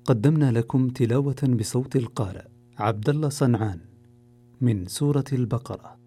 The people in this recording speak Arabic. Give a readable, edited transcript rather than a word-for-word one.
قدمنا لكم تلاوة بصوت القارئ عبد الله صنعان من سورة البقرة.